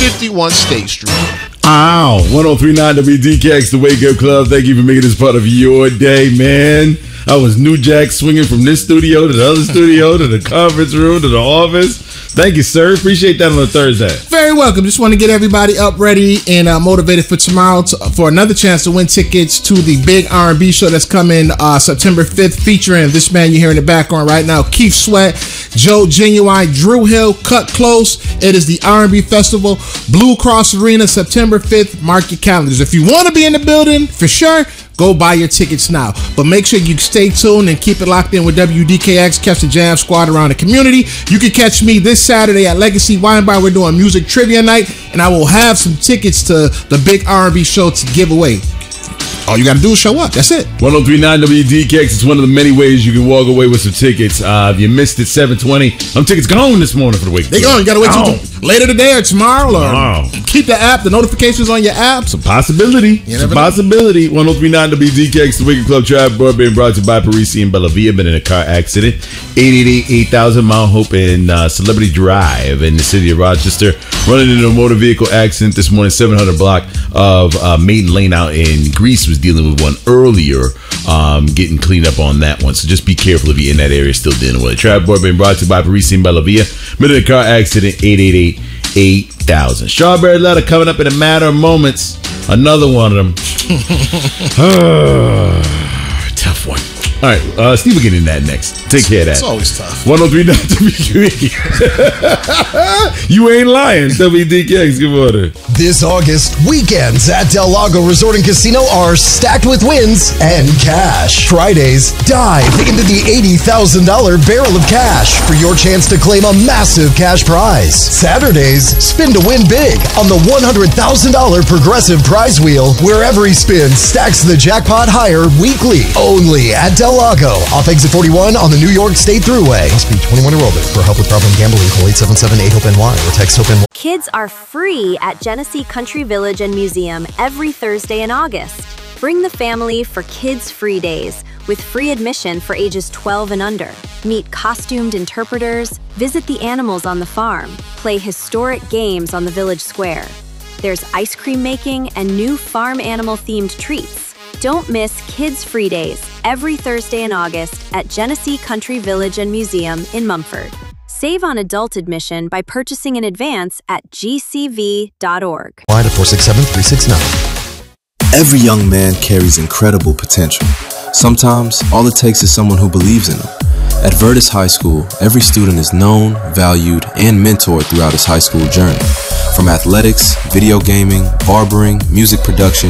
51 State Street. Ow. 1039 WDKX, the Wake Up Club. Thank you for making this part of your day, man. I was New Jack swinging from this studio to the other studio to the conference room to the office. Thank you, sir. Appreciate that on a Thursday. Very welcome. Just want to get everybody up, ready, and motivated for tomorrow for another chance to win tickets to the big R&B show that's coming September 5th, featuring this man you hear in the background right now, Keith Sweat, Joe Genuine, Drew Hill, Cut Close. It is the R&B Festival, Blue Cross Arena, September 5th. Mark your calendars. If you want to be in the building, for sure, go buy your tickets now. But make sure you stay tuned and keep it locked in with WDKX. Catch the Jam Squad around the community. You can catch me this Saturday at Legacy Wine Bar. We're doing music trivia night, and I will have some tickets to the big R&B show to give away. All you got to do is show up. That's it. 1039 WDKX is one of the many ways you can walk away with some tickets. If you missed it, 720. Them tickets gone this morning for the week. They gone. You got to wait till later today or tomorrow. Or keep the app, the notifications on your app. It's a possibility. It's a possibility. 1039 WDKX, the Wicked Club Tribe Board, being brought to you by Parisi and Bellavia. Been in a car accident. 888-8000 Mount Hope and Celebrity Drive in the city of Rochester. Running into a motor vehicle accident this morning, 700 block of Maiden Lane out in Greece. Was dealing with one earlier, getting cleaned up on that one. So just be careful if you're in that area still dealing with it. Tribe Board being brought to you by Parisi and Bellavia. Been in a car accident, 888-8000. Strawberry Letter coming up in a matter of moments. Another one of them. Tough one. All right, Steve will get in that next. Take care of that. It's always tough. 1039 WQE. You ain't lying. WDKX, good morning. This August, weekends at Del Lago Resort and Casino are stacked with wins and cash. Fridays, dive into the $80,000 barrel of cash for your chance to claim a massive cash prize. Saturdays, spin to win big on the $100,000 Progressive Prize Wheel, where every spin stacks the jackpot higher weekly. Only at Del Lago, off exit 41 on the New York State Thruway. Must be 21 or older. For help with problem gambling, call 877-8-HOPE-NY or text HOPE-NY. Kids are free at Genesee Country Village and Museum every Thursday in August. Bring the family for Kids Free Days with free admission for ages 12 and under. Meet costumed interpreters, visit the animals on the farm, play historic games on the village square. There's ice cream making and new farm animal themed treats. Don't miss Kids Free Days every Thursday in August at Genesee Country Village and Museum in Mumford. Save on adult admission by purchasing in advance at gcv.org. Line 467-369. Every young man carries incredible potential. Sometimes, all it takes is someone who believes in them. At Virtus High School, every student is known, valued, and mentored throughout his high school journey. From athletics, video gaming, barbering, music production,